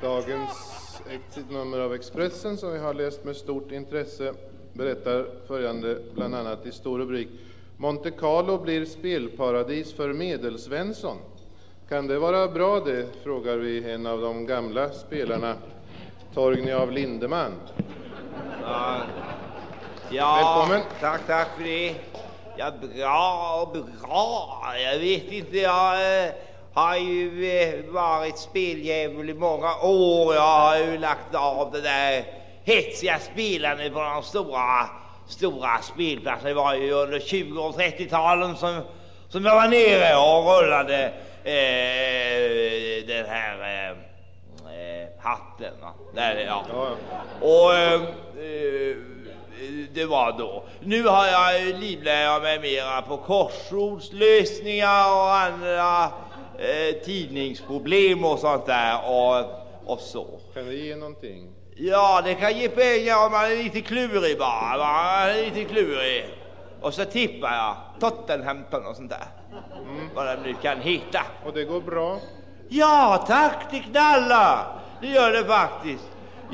Dagens nummer av Expressen, som vi har läst med stort intresse, berättar följande, bland annat i stor rubrik: Monte Carlo blir spelparadis för Medelsvensson. Kan det vara bra det, frågar vi en av de gamla spelarna, Torgny av Lindeman. Ja, välkommen. Tack för det. Ja, bra. Jag vet inte, jag har ju varit speljävel i många år. Jag har ju lagt av det där hetsiga spelandet på de stora spelplatserna. Det var ju under 20- och 30-talen som jag var nere och rullade den här hatten. Va? Där, ja. Och det var då. Nu har jag livnärt mig mera på korsordslösningar och andra tidningsproblem och sånt där och så. Kan det ge någonting? Ja, det kan ge pengar om man är lite klurig bara. Man är lite klurig. Och så tippar jag Tottenham och sånt där. Vad det nu kan hitta. Och det går bra? Ja, tack, det knallar. Det gör det faktiskt.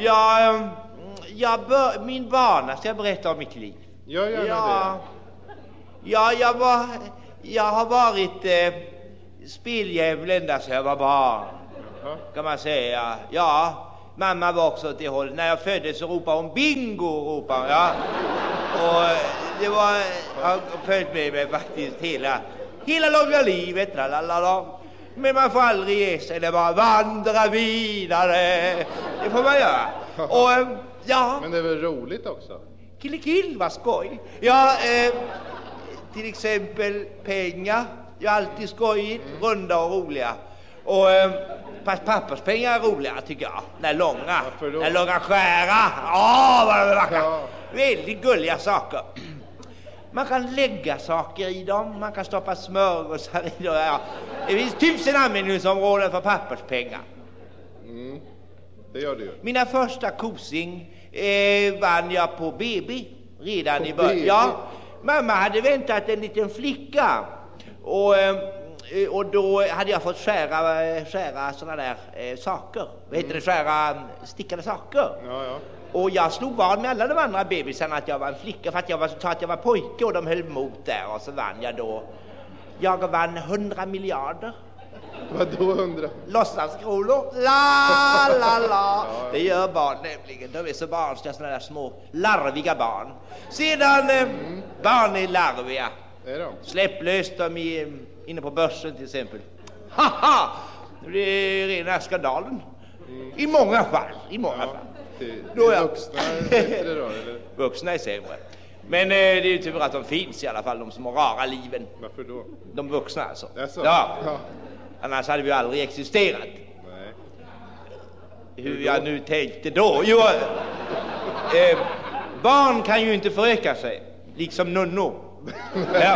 Min bana, ska jag berätta om mitt liv? Ja, gärna det. Jag har varit speljävel ända sedan jag var barn. Kan man säga. Ja, mamma var också till håll. När jag föddes så ropade hon bingo, ja. Och det var, jag har följt med mig faktiskt hela långa livet. Lalala. Men man får aldrig ge sig, det bara vandra vidare. Det får man göra. Och ja. Men det är väl roligt också? Kill, vad skoj. Ja, till exempel pengar. Jag är alltid skojigt, runda och roliga. Och papperspengar är roliga tycker jag. Den långa skära. Vad det vackert. Ja. Väldigt gulliga saker. Man kan lägga saker i dem. Man kan stoppa smörgåsar i dem. Ja. Det finns 1000 användningsområden för papperspengar. Det gör det ju. Mina första kosing vann jag på BB redan i början. Ja, mamma hade väntat en liten flicka. Och då hade jag fått skära såna där saker. Vad heter det? Skära stickade saker. Ja. Och jag slog vad med alla de andra bebisarna att jag var en flicka, för att jag var pojke och de höll emot där, och så vann jag då. Jag vann 100 miljarder. Vadå 100? Låtsaskronor. La. Ja. Det gör barn nämligen. De är så barnsliga, såna där små larviga barn. Sedan barn är larviga. Är de? Släpp löst dem inne på börsen till exempel. Haha! Det är rena skandalen. I många fall. Vuxna är bättre då, eller? Vuxna är sämre. Men det är ju tur att de finns i alla fall, de som har rara liven. Varför då? De vuxna alltså. Ja. Annars hade vi aldrig existerat. Nej. Hur jag nu tänkte då? Jo, barn kan ju inte föröka sig, liksom nunnor. Ja.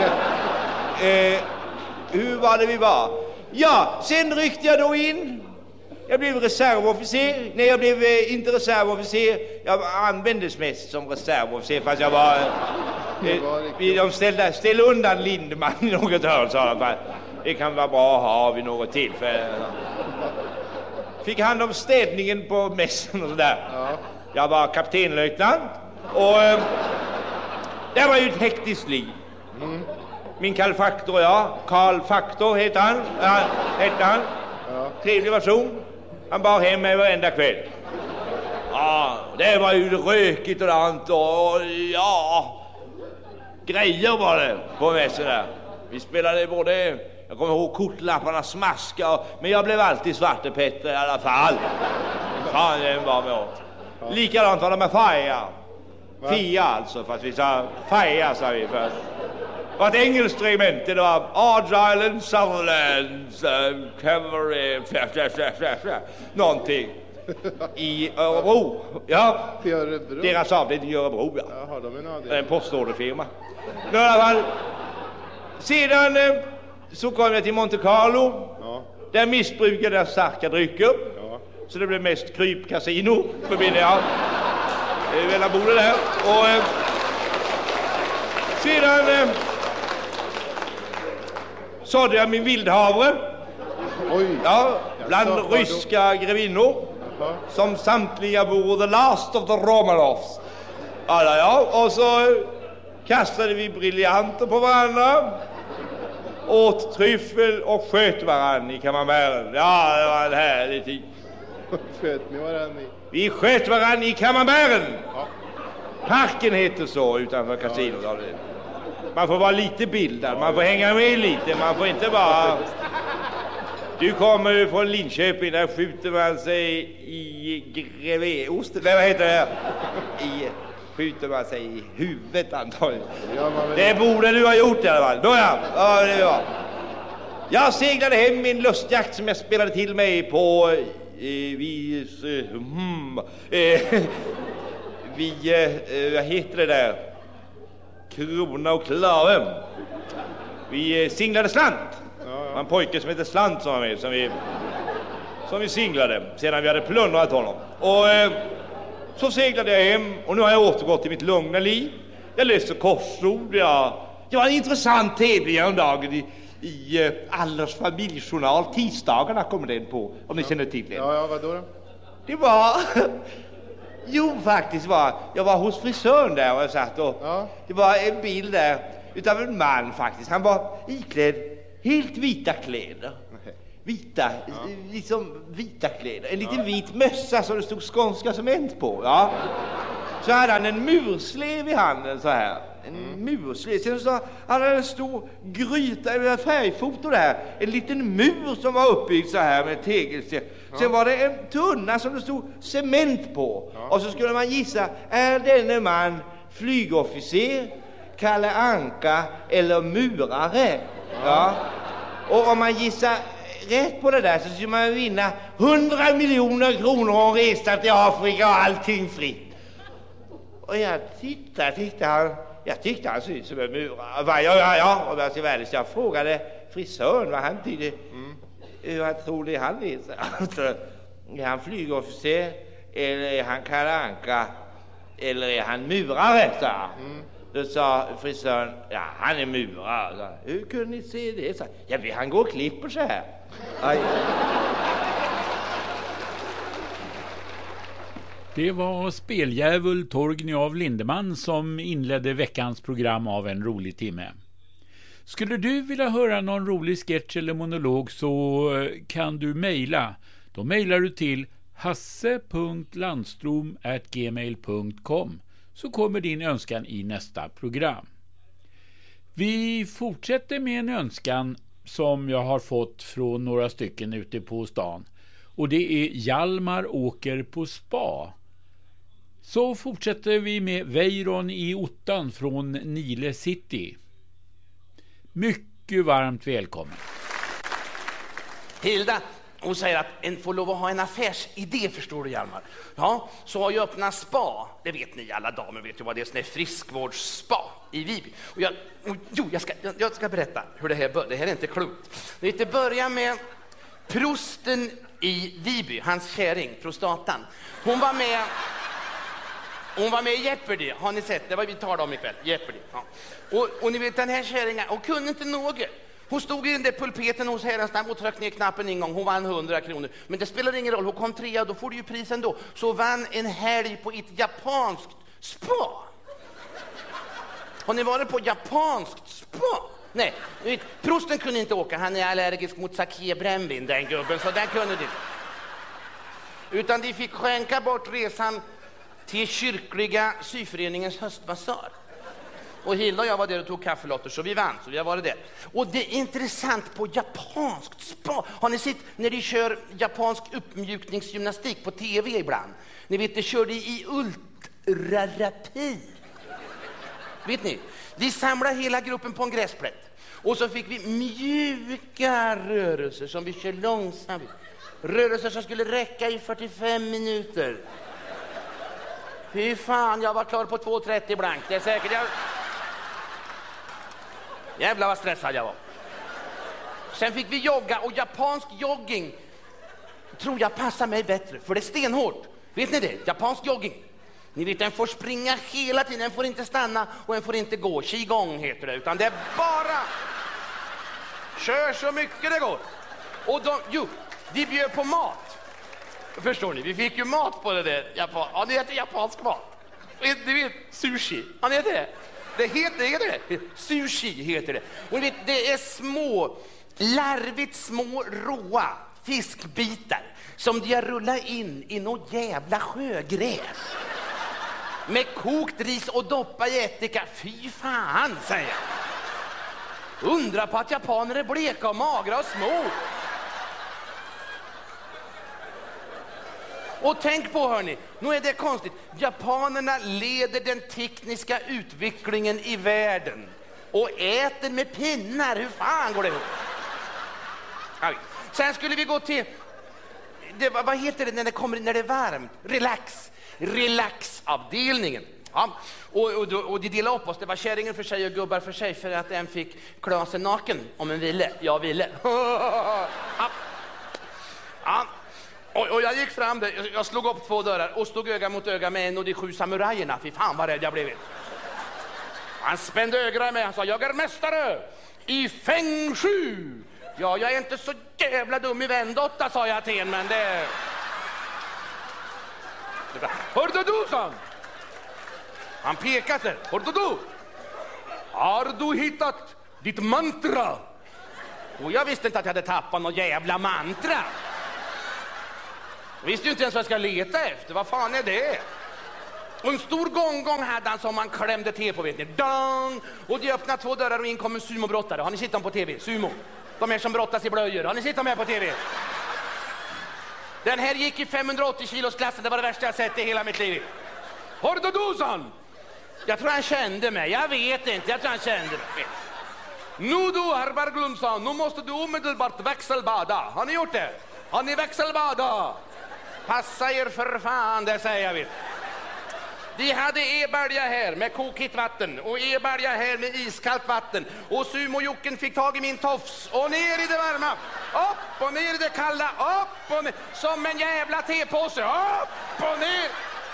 Hur var det vi var? Ja, sen ryckte jag då in. Jag blev reservofficer. Nej, jag blev inte reservofficer. Jag användes mest som reservofficer, fast jag var... de ställde undan Lindeman i något hörn, sa de. Det kan vara bra att ha vid något tillfälle. Fick hand om städningen på mässen och sådär. Ja. Jag var kaptenlöjtnant. Och det var ju ett hektiskt liv. Min Karl Faktor heter han. Ja. Trevlig person. Han bar hem mig varenda kväll. Ja, det var ju rökigt och dant och ja, grejer var det på mässan där. Vi spelade både, jag kommer ihåg kortlapparna smaska, men jag blev alltid Svarte Petter i alla fall. Fan, det var med åt. Likadant var det med Faja. Fia alltså, fast vi sa Faja, sa vi först. Det var ett engelskt regemente, det var Argyle and Sutherland Cavalry, någonting. I Örebro. Ja, I Örebro? Deras avdelning i Örebro, ja. Ja, har de en avdelning? En postorderfirma. I alla fall. Sedan så kom jag till Monte Carlo. Ja. Där missbrukade jag starka drycker. Ja. Så det blev mest krypkasino för min del. Väl bodde där. Och sedan sådde jag min vildhavre. Oj. Ja, bland ryska grevinnor. Som samtliga vore the last of the Romanovs. Alla ja, och så kastade vi briljanter på varandra. Åt tryffel och sköt varann i Camemberten. Ja, det var en härlig tid. Sköt ni varann i? Vi sköt varann i Camemberten. Ja. Parken heter så utanför kasinot. Ja. Man får vara lite bildad, man får hänga med lite, man får inte bara... Du kommer från Linköping, där skjuter man sig i grevéost, eller vad heter det? Skjuter man sig i huvudet antagligen. Det borde du ha gjort i alla fall. Nåja, ja, det var. Jag seglade hem min lustjakt som jag spelade till mig på vad heter det där? Krona och klave. Vi singlade slant. Ja. En pojke som heter Slant som var med, som vi singlade sedan vi hade plundrat honom. Och så seglade jag hem och nu har jag återgått till mitt lugna liv. Jag läste korsord. Det var en intressant tävling en dag i Allers familjejournal. Tisdagarna kommer den på, om ni känner till den. Ja, vad då? Det var... Jo, faktiskt jag var hos frisören där och jag satt och... Ja. Det var en bild där utav en man faktiskt. Han var iklädd helt vita kläder. Vita, liksom vita kläder. En liten vit mössa som det stod Skånska Cement på, ja. Så hade han en murslev i handen så här. En murslev. Sen så hade han en stor gryta, eller färgfoto där. En liten mur som var uppbyggd så här med tegelsten. Sen var det en tunna som det stod cement på. Och så skulle man gissa, är denne man flygofficer, Kalle Anka eller murare? Ja. Och om man gissar rätt på det där så skulle man vinna 100 miljoner kronor och resa till Afrika och allting fritt. Och jag tyckte han såg ut som en murare. Ja, och jag värde, så jag frågade frisören vad han tyckte. Jag tror det han är. Är han flygofficer eller är han Kalle Anka eller är han murare? Då sa frisören, ja, han är murare. Hur kunde ni se det? Så, ja, han går och klipper så här. Aj. Det var speldjävul Torgny av Lindeman som inledde veckans program av En rolig timme. Skulle du vilja höra någon rolig sketch eller monolog så kan du mejla. Då mejlar du till hasse.landstrom@gmail.com så kommer din önskan i nästa program. Vi fortsätter med en önskan som jag har fått från några stycken ute på stan. Och det är Hjalmar åker på spa. Så fortsätter vi med Weiron i Ottan från Nile City. Mycket varmt välkommen. Hilda, hon säger att en får lov att ha en affärsidé, förstår du Hjalmar. Ja, så har jag öppnat spa. Det vet ni, alla damer vet ju vad det är, sån här friskvårdsspa i Viby. Och jag ska berätta hur det här börjar. Det här är inte klokt. Det börjar med prosten i Viby, hans kärring, prostatan. Hon var med i Jeopardy, har ni sett? Det var vi talade om ikväll, Jeopardy. Ja. Och ni vet den här kärringen, hon kunde inte något. Hon stod i den där pulpeten hos Härenstam och tryckte ner knappen en gång. Hon vann 100 kronor. Men det spelar ingen roll, hon kom 3, då får du ju prisen då. Så vann en helg på ett japanskt spa. Har ni varit på japanskt spa? Nej, vet, prosten kunde inte åka. Han är allergisk mot sake-brännvin, den gubben, så den kunde inte. Utan de fick skänka bort resan till kyrkliga syföreningens höstbasar. Och Hilda och jag var där och tog kaffelotter, så vi vann, så vi har varit där. Och det är intressant på japanskt spa. Har ni sett när de kör japansk uppmjukningsgymnastik på tv ibland? Ni vet, de kör det i ultrarapi. Vet ni? De samlar hela gruppen på en gräsplätt. Och så fick vi mjuka rörelser som vi kör långsamt. Rörelser som skulle räcka i 45 minuter. Fy fan, jag var klar på 2.30 blankt. Det är säkert Jävlar vad stressad jag var. Sen fick vi jogga, och japansk jogging tror jag passar mig bättre, för det är stenhårt. Vet ni det? Japansk jogging. Ni vet, den får springa hela tiden, den får inte stanna och den får inte gå. Qigong heter det, utan det är bara kör så mycket det går. Och de bjöd på mat. Förstår ni? Vi fick ju mat på det där. Ja, det heter japansk mat. Du vet, sushi. Ja, det heter det. Det heter det. Sushi heter det. Och vet, det är små, larvigt små, råa fiskbitar som de har rullat in i något jävla sjögräs. Med kokt ris och doppa i ättika. Fy fan, säger jag. Undra på att japaner är bleka och magra och små. Och tänk på, hörni, nu är det konstigt. Japanerna leder den tekniska utvecklingen i världen och äter med pinnar. Hur fan går det ihop? Sen skulle vi gå till vad heter det när det är varmt? Relaxavdelningen. Ja. Och de delade upp oss. Det var kärringen för sig och gubbar för sig, för att en fick klä sig naken om en ville. Jag ville. Ja. Och jag gick fram där, jag slog upp 2 dörrar och stod öga mot öga med en av de 7 samurajerna. Fy fan vad rädd jag blev. Han spände ögonen med, han sa: jag är mästare i feng shui. Ja, jag är inte så jävla dum i vändotta, sa jag till en, men det... Hörde du, sa han pekade. Hörde du? Har du hittat ditt mantra? Och jag visste inte att jag hade tappat någon jävla mantra. Jag visste ju inte ens vad jag ska leta efter. Vad fan är det? Och en stor gång hade han som man klämde te på, vet ni. Dang! Och de öppnade 2 dörrar och in kom en sumobrottare. Har ni sett dem på tv? Sumo. De är som brottas i blöjor. Har ni sett dem här på tv? Den här gick i 580 kilos klassen. Det var det värsta jag sett i hela mitt liv. Hörde du, son? Jag tror han kände mig. Jag vet inte. Jag tror han kände mig. Nu du, herr Berglundsson, nu måste du omedelbart växelbada. Har ni gjort det? Har ni växelbada? Passa er för fan, det säger jag. De hade e-bälja här med kokigt vatten och e-bälja här med iskallt vatten. Och sumojocken fick tag i min tofs och ner i det varma. Upp och ner i det kalla. Upp och ner. Som en jävla tepåse. Upp och ner.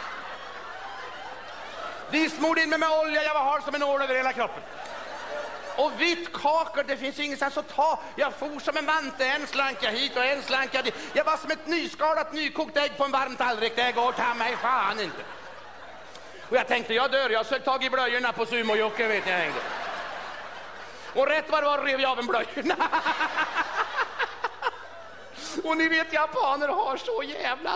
De smorde in mig med olja. Jag var hard som en ål över hela kroppen. Och vitt kakor, det finns ju ingenstans att ta. Jag for som en vante, en slank jag hit och en slank jag dit. Jag var som ett nyskalat, nykokt ägg på en varm tallrik. Det går ta mig fan inte. Och jag tänkte, jag dör. Jag sög tag i blöjorna på sumojocken, vet jag hängde. Och rätt vad det var rev jag av en blöjorna. Och ni vet, japaner har så jävla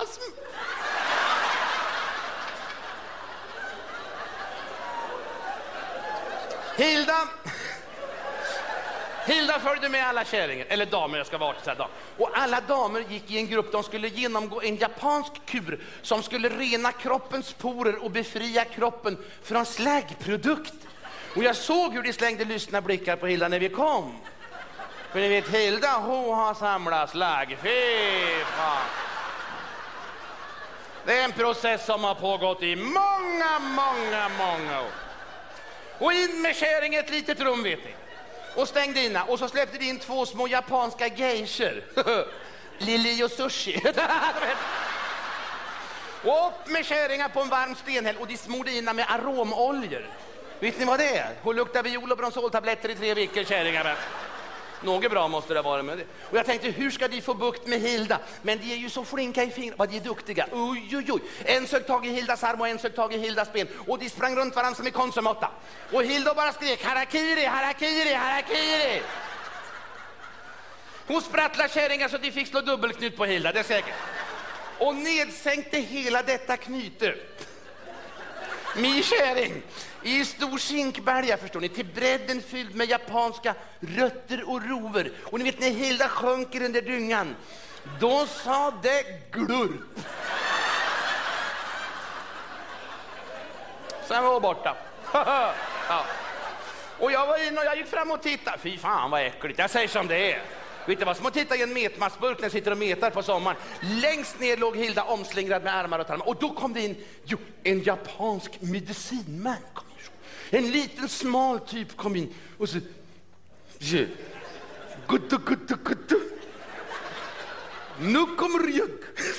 Hilda följde med alla kärringar, eller damer, jag ska vara till så här dag. Och alla damer gick i en grupp, de skulle genomgå en japansk kur som skulle rena kroppens porer och befria kroppen från slaggprodukt. Och jag såg hur de slängde lyssna blickar på Hilda när vi kom. För ni vet, Hilda, hon har samlat slagg. Fy fan. Det är en process som har pågått i många år. Och in med kärring i ett litet rum, vet ni. Och stängde in, och så släppte de in 2 små japanska geishor. Lili och Sushi. Och upp med kärringar på en varm stenhäll, och de smorde in med aromoljor. Vet ni vad det är? Hon luktar viol och bronsoltabletter i 3 veckor, kärringar. Något bra måste det vara med det. Och jag tänkte, hur ska de få bukt med Hilda? Men de är ju så flinka i fingrarna. Vad de är duktiga. Oj. En sög tag i Hildas arm och en sög tag i Hildas ben. Och de sprang runt varandra som i Konsum-8. Och Hilda bara skrek, harakiri, harakiri, harakiri. Hon sprattlade kärringar så de fick slå dubbelknut på Hilda, det är säkert. Och nedsänkte hela detta knyte. Min kärring i stor skinkbälja, förstår ni, till bredden fylld med japanska rötter och rover. Och ni vet, när Hilda sjönk i den där dyngan, då sa det glurp. Sen var hon borta. Ja. Och jag var inne och jag gick fram och tittade. Fy fan vad äckligt, jag säger som det är. Vet du vad, som att titta i en metmassburk när jag sitter och metar på sommaren. Längst ner låg Hilda omslingrad med armar och tarmar. Och då kom det in en japansk medicinman. Kom in. En liten smal typ kom in. Och så... Guttu. Nu kommer jag.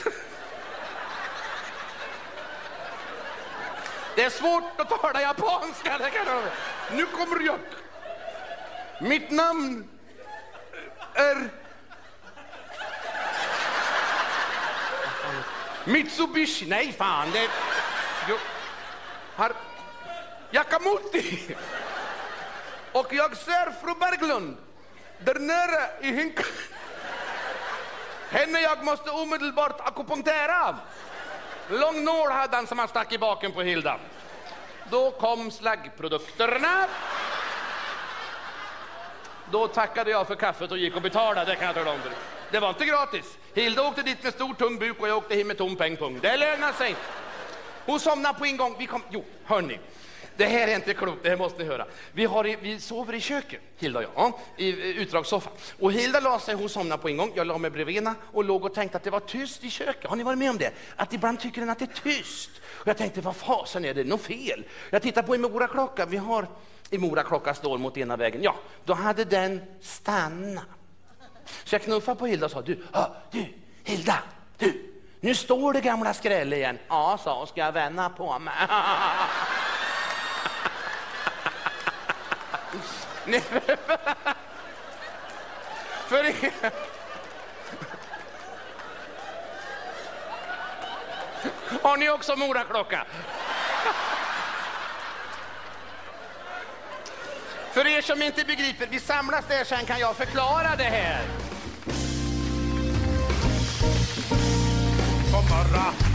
Det är svårt att tala japanska. Det kan jag. Nu kommer jag. Mitt namn är... Mitsubishi, nej fan. Det... Jo. Jakamutti. Och jag ser fru Berglund där nere i hinken. Henne jag måste omedelbart akupunktera. Lång nål hade han som han stack i baken på Hilda. Då kom slaggprodukterna. Då tackade jag för kaffet och gick och betalade, det kan jag tala om. Det var inte gratis. Hilda åkte dit med stor tung buk och jag åkte hem med tom pengpung. Det lönar sig. Hon somnade på en gång. Hörni. Det här är inte klokt, det här måste ni höra. Vi sover i köket, Hilda och jag, i utdragssoffa. Och Hilda la sig, hon somnade på en gång. Jag la mig bredvid henne och låg och tänkte att det var tyst i köket. Har ni varit med om det? Att ibland tycker den att det är tyst. Och jag tänkte, vad fasen är det? Något fel? Jag tittar på en Mora-klocka. Vi har en Mora-klocka står mot ena vägen. Ja, då hade den stannat. Så jag knuffade på Hilda och sa, du, Hilda, nu står det gamla skräll igen. Ja, sa, ska jag vända på mig? Har ni också Mora-klocka? För er som inte begriper, vi samlas där, sen kan jag förklara det här. God morgon.